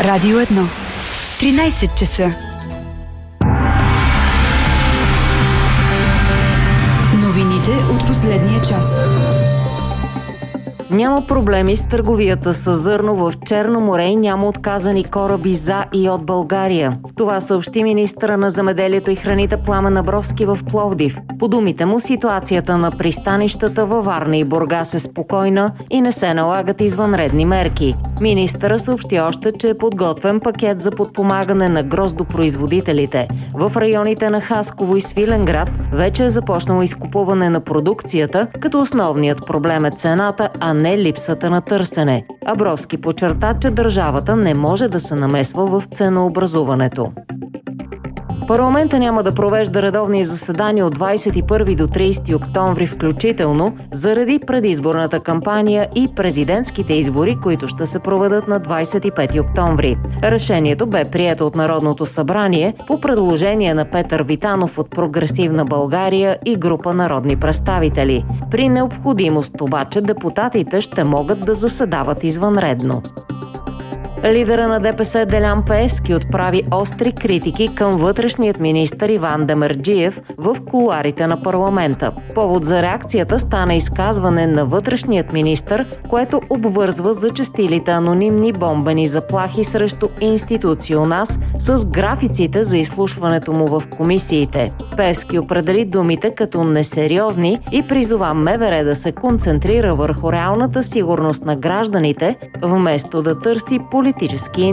Радио 1. 13 часа. Новините от последния час. Няма проблеми с търговията с зърно в Черно море и няма отказани кораби за и от България. Това съобщи министъра на земеделието и храните Пламен Абровски в Пловдив. По думите му, ситуацията на пристанищата във Варна и Бургас е спокойна и не се налагат извънредни мерки. Министъра съобщи още, че е подготвен пакет за подпомагане на гроздопроизводителите. В районите на Хасково и Свиленград вече е започнало изкупуване на продукцията, като основният проблем е цената, а не липсата на търсене. Абровски подчерта, че държавата не може да се намесва в ценообразуването. Парламента няма да провежда редовни заседания от 21 до 30 октомври включително, заради предизборната кампания и президентските избори, които ще се проведат на 25 октомври. Решението бе прието от Народното събрание по предложение на Петър Витанов от Прогресивна България и група народни представители. При необходимост обаче депутатите ще могат да заседават извънредно. Лидера на ДПС Делян Пеевски отправи остри критики към вътрешният министър Иван Демерджиев в кулоарите на парламента. Повод за реакцията стана изказване на вътрешният министър, което обвързва зачестилите анонимни бомбени заплахи срещу институции у нас с графиците за изслушването му в комисиите. Пеевски определи думите като несериозни и призова МВР да се концентрира върху реалната сигурност на гражданите, вместо да търси политически